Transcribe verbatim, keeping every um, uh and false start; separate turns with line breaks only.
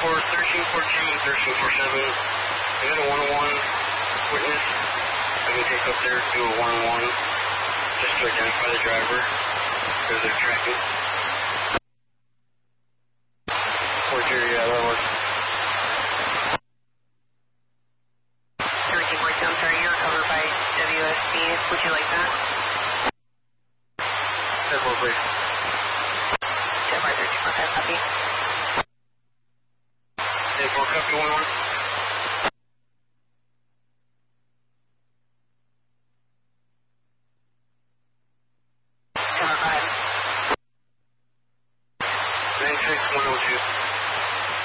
for thirteen fourteen, thirteen forty-seven, I got a one oh one witness. I can take up there, do a one oh one, just to identify the driver, because they're tracking. four zero, yeah, that works.
thirteen forty-two, I'm sorry, you're covered by W S P. Would you like that?
That's one, please.
ten four, thirteen four, copy.
ten four, copy, one one.